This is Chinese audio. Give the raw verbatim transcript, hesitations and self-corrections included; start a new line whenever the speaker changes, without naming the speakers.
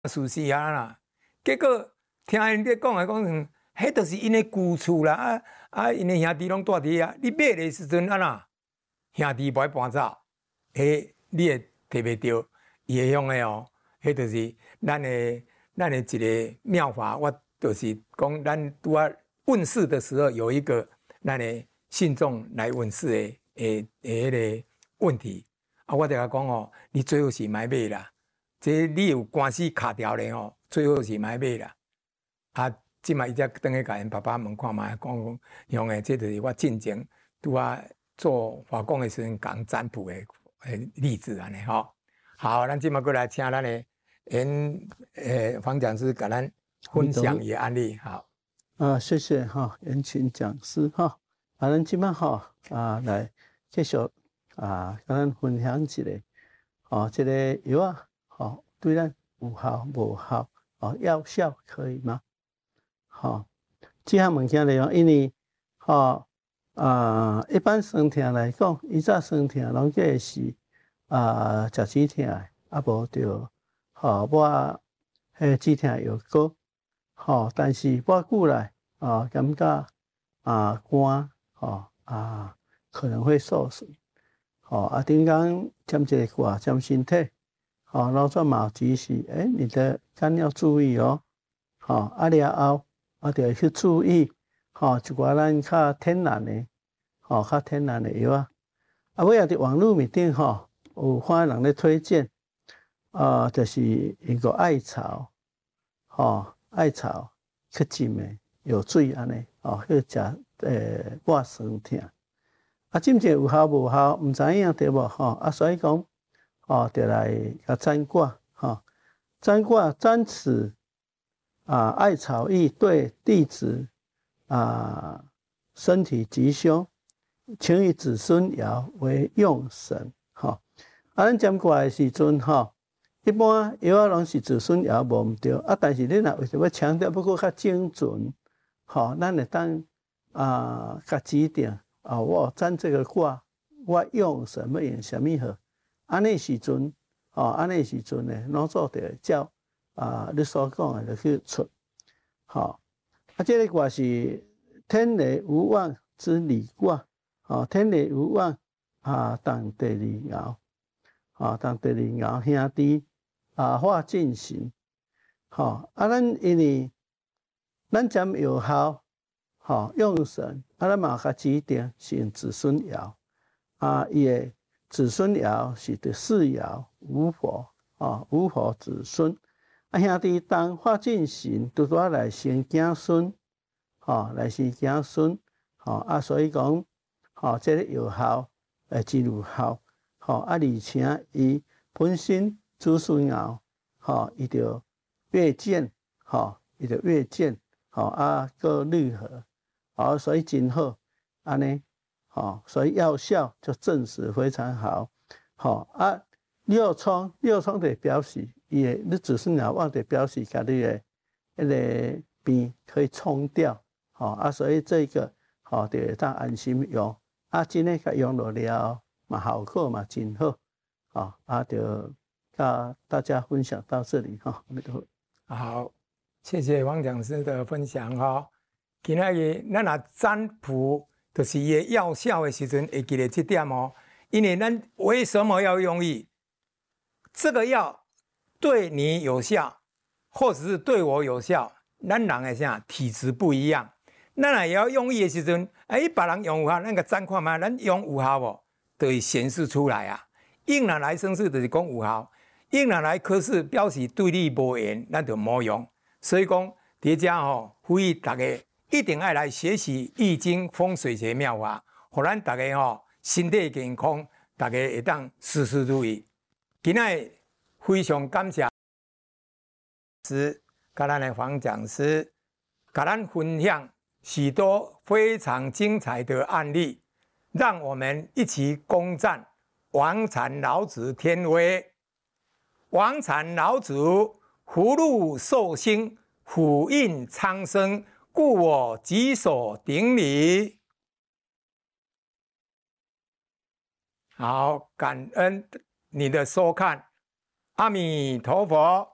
事实啊啦。结果听因咧讲诶，讲嗯，迄著是因诶旧厝啦，啊啊，因诶兄弟拢住伫遐。你买诶时阵啊啦，兄弟无爱搬走，迄你会摕袂着伊诶乡诶哦。迄著是咱诶咱诶一个妙法。我就是讲，咱拄啊问世的时候，有一个咱诶信众来问世诶诶诶迄个问题啊，我就甲讲哦，你最好是买买啦。这你有官司卡掉咧吼，最好是买买啦。啊，即马伊才转去甲因爸爸问看卖，讲讲兄诶，这就是我进前拄啊做法讲诶时阵讲占卜诶诶例子安尼吼。好，咱即马过来请咱诶因诶黄讲师甲咱分享伊案例。好，
啊，谢谢哈，严请讲师哈。啊，咱即马哈啊来继续啊，甲咱分享一下哦，这个药啊，哦，对咱有效无效？哦，药效可以吗？好，这项物件来讲，因为吼啊，一般酸痛来讲，以早酸痛拢计是啊，食止痛的，啊无着吼我迄止痛药膏，吼，但是我久来啊，感觉啊肝吼啊可能会受损，吼啊，顶工占一个挂占身体，吼，老早嘛指示，诶，你的肝要注意哦，吼啊了后。啊，着去注意，吼，一寡咱较天然的，吼，较天然的药啊。啊，尾啊，伫网络面顶吼，有看人咧推荐，啊、呃，就是一个艾草，吼，艾草去浸的，有水安尼，哦，去食诶挂酸痛。啊，浸者有效无效，毋知影对无吼？啊，所以讲，哦，着来甲占卦，吼，占卦占此。啊，艾草液对弟子啊身体吉凶，请以子孙爻为用神。哈，啊，咱占卦的时阵，哈，一般药啊拢是子孙爻无毋对，啊，但是你若为着要强调要搁较精准，吼，咱会当啊甲指定啊，我占这个卦，我用什么用什么好，安尼时阵，吼，安尼时阵呢，老早就会照。啊，你所讲的就去出，好，啊，这个卦是天雷无妄之理卦，哦，天雷无妄啊，当第二爻，啊，当第二爻兄弟啊化进行，好，啊，咱因为咱占有效，好用神，啊，咱嘛甲指定是用子孙爻，啊，伊的子孙爻是第四爻无火，啊，无火子孙。啊，兄弟当化进行，拄拄来生子孙，吼，来生子孙，吼啊，所以讲，吼，这个有效，诶，真有效，吼啊，而且伊本身子孙爻，吼，伊就越见，吼，伊就越见，吼啊，个愈合，好，所以真好，安尼，吼，所以药效就证实非常好，吼啊，六冲六冲就表示。伊诶，你子孙爻望着表示甲你诶，迄个病可以冲掉，吼啊，所以这个吼就会当安心用，啊，真诶甲用落了，嘛效果嘛真好，吼啊，就甲大家分享到这里哈，
好，谢谢王讲师的分享哈。今仔日咱若占卜，就是伊诶药效的时阵，会记得这点哦。因为咱为什么要用意？这个药。对你有效，或者是对我有效，咱人的啥体质不一样，咱也要用意的时阵，哎，别人用有效，咱个占看嘛，咱用有效无，就会显示出来啊。应然来生事就是讲有效，应然来科试表示对你无缘，咱就冇用。所以讲，伫遮吼，呼吁大家一定要来学习易经风水学妙法，互咱大家吼身体健康，大家会当事事如意。今仔非常感谢师，甲咱的黄讲师，甲咱分享许多非常精彩的案例，让我们一起攻占王禅老子天威。王禅老子福禄寿星，虎印苍生，故我举手顶礼。好，感恩你的收看。阿弥陀佛。